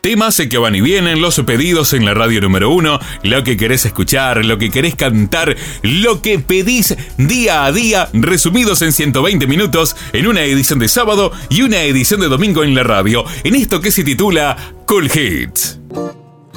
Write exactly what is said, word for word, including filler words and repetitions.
Temas que van y vienen, los pedidos en la radio número uno, lo que querés escuchar, lo que querés cantar, lo que pedís día a día, resumidos en ciento veinte minutos, en una edición de sábado y una edición de domingo en la radio, en esto que se titula Cool Hits.